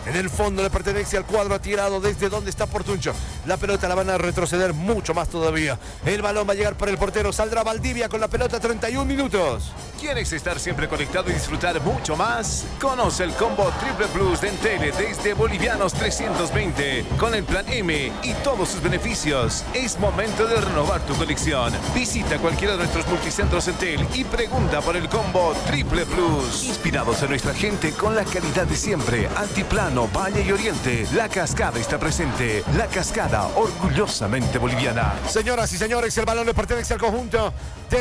En el fondo le pertenece al cuadro tirado desde donde está Portuncho. La pelota la van a retroceder mucho más todavía. El balón va a llegar para el portero. Saldrá Valdivia con la pelota, 31 minutos. ¿Quieres estar siempre conectado y disfrutar mucho más? Conoce el combo Triple Plus de Entel desde bolivianos 320 con el plan M y todos sus beneficios. Es momento de renovar tu colección. Visita cualquiera de nuestros multicentros Entel y pregunta por el combo Triple Plus. Inspirados en nuestra gente con la calidad de siempre. Altiplano, Valle y Oriente. La Cascada está presente. La Cascada, orgullosamente boliviana. Señoras y señores, el balón le pertenece al conjunto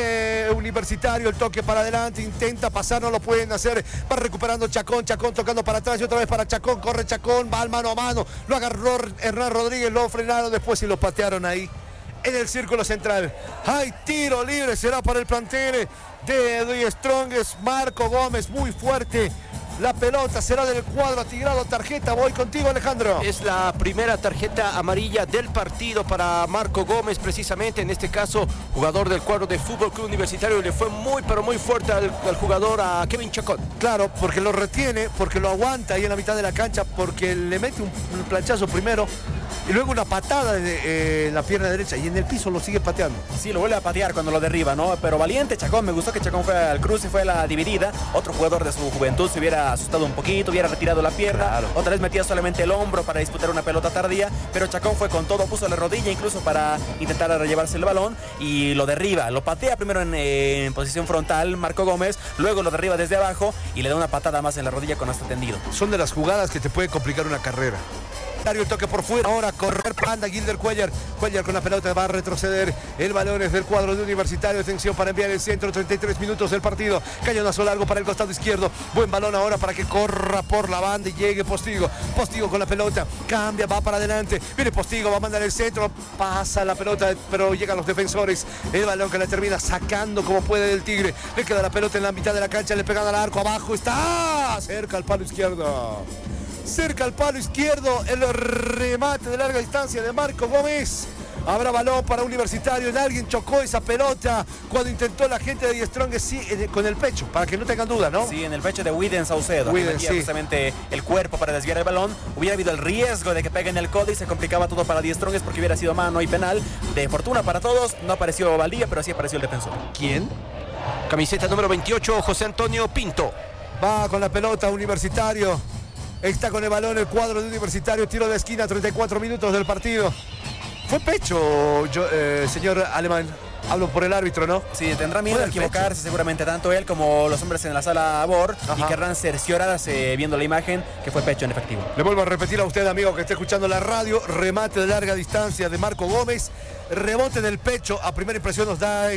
de Universitario. El toque para adelante, intenta pasar, no lo pueden hacer. Va recuperando Chacón, Chacón tocando para atrás y otra vez para Chacón. Corre Chacón, va al mano a mano. Lo agarró Hernán Rodríguez, lo frenaron después y lo patearon ahí en el círculo central. Hay tiro libre, será para el plantel de Die Strongest. Marco Gómez, muy fuerte. La pelota será del cuadro atigrado. Tarjeta, voy contigo, Alejandro. Es la primera tarjeta amarilla del partido para Marco Gómez, precisamente. En este caso, jugador del cuadro de Fútbol Club Universitario. Le fue muy, pero muy fuerte al jugador, a Kevin Chacón. Claro, porque lo retiene, porque lo aguanta ahí en la mitad de la cancha, porque le mete un planchazo primero y luego una patada en la pierna derecha y en el piso lo sigue pateando. Sí, lo vuelve a patear cuando lo derriba, ¿no? Pero valiente Chacón, me gustó que Chacón fue al cruce, fue a la dividida. Otro jugador de su juventud se hubiera asustado un poquito, hubiera retirado la pierna. Claro. Otra vez metía solamente el hombro para disputar una pelota tardía, pero Chacón fue con todo, puso la rodilla incluso para intentar llevarse el balón y lo derriba. Lo patea primero en posición frontal Marco Gómez, luego lo derriba desde abajo y le da una patada más en la rodilla con hasta tendido. Son de las jugadas que te puede complicar una carrera. El toque por fuera, ahora correr Panda, Gilder Cuellar con la pelota va a retroceder, el balón es del cuadro de Universitario, atención para enviar el centro, 33 minutos del partido, cañonazo largo para el costado izquierdo, buen balón ahora para que corra por la banda y llegue Postigo con la pelota, cambia, va para adelante, viene Postigo, va a mandar el centro, pasa la pelota, pero llegan los defensores, el balón que la termina sacando como puede del Tigre, le queda la pelota en la mitad de la cancha, le pegan al arco, abajo está, cerca al palo izquierdo. Cerca al palo izquierdo, el remate de larga distancia de Marco Gómez. Habrá balón para Universitario. En alguien chocó esa pelota cuando intentó la gente de Die Strongest, sí, con el pecho, para que no tengan duda, ¿no? Sí, en el pecho de Widen Saucedo. Widen, metía sí, justamente el cuerpo para desviar el balón. Hubiera habido el riesgo de que pegue en el codo y se complicaba todo para Die Strongest porque hubiera sido mano y penal. De fortuna para todos, no apareció Valdivia, pero sí apareció el defensor. ¿Quién? Camiseta número 28, José Antonio Pinto. Va con la pelota Universitario. Está con el balón el cuadro de Universitario, tiro de esquina, 34 minutos del partido. Fue pecho, señor Alemán. Hablo por el árbitro, ¿no? Sí, tendrá miedo de equivocarse seguramente tanto él como los hombres en la sala BOR. Ajá. Y querrán cerciorarse viendo la imagen que fue pecho en efectivo. Le vuelvo a repetir a usted, amigo, que esté escuchando la radio. Remate de larga distancia de Marco Gómez. Rebote del pecho. A primera impresión nos da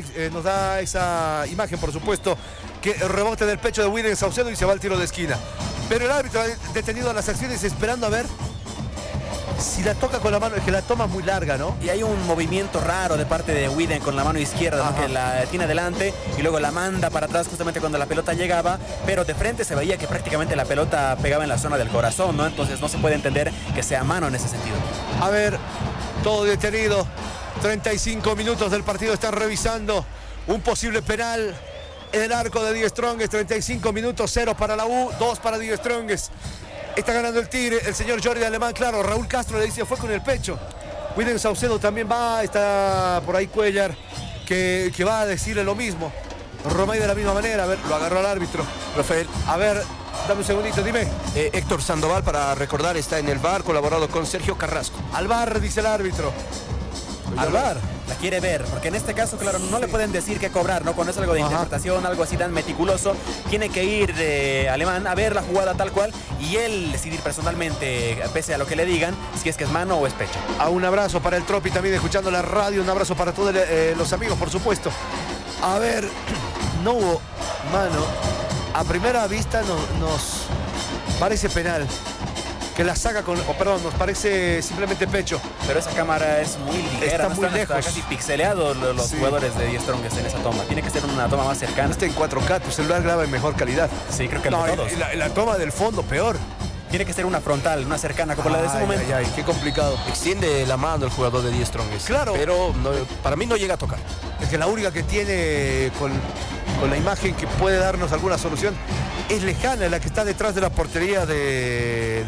esa imagen, por supuesto, que rebote del pecho de Widen Saucedo y se va al tiro de esquina. Pero el árbitro ha detenido las acciones esperando a ver si la toca con la mano, es que la toma muy larga, ¿no? Y hay un movimiento raro de parte de Widen con la mano izquierda, ¿no? Que la tiene adelante y luego la manda para atrás justamente cuando la pelota llegaba, pero de frente se veía que prácticamente la pelota pegaba en la zona del corazón, ¿no? Entonces no se puede entender que sea mano en ese sentido. A ver, todo detenido, 35 minutos del partido, están revisando un posible penal en el arco de Die Strongest, 35 minutos, 0 para la U, 2 para Die Strongest. Está ganando el Tigre, el señor Jordi Alemán, claro, Raúl Castro le dice, fue con el pecho. Widen Saucedo también va, está por ahí Cuellar, que va a decirle lo mismo. Romay de la misma manera, a ver, lo agarró al árbitro. Rafael, a ver, dame un segundito, dime. Héctor Sandoval, para recordar, está en el VAR, colaborado con Sergio Carrasco. Al VAR, dice el árbitro. Al VAR. La quiere ver, porque en este caso, claro, no le pueden decir qué cobrar, ¿no? Cuando es algo de interpretación, algo así tan meticuloso, tiene que ir Alemán a ver la jugada tal cual y él decidir personalmente, pese a lo que le digan, si es que es mano o es pecho. Un abrazo para el Tropi también escuchando la radio, un abrazo para todos los amigos, por supuesto. A ver, no hubo mano. A primera vista nos parece penal. Que la saca con, nos parece simplemente pecho. Pero esa cámara es muy ligera, está muy lejos. Casi pixeleados los jugadores de Die Strongest en esa toma. Tiene que ser una toma más cercana. Está en 4K, tu celular graba en mejor calidad. Sí, creo que no, todos. La toma del fondo, peor. Tiene que ser una frontal, una cercana, como la de ese momento. Qué complicado. Extiende la mano el jugador de Die Strongest. Claro. Pero no, para mí no llega a tocar. Es que la única que tiene con la imagen que puede darnos alguna solución es lejana, la que está detrás de la portería de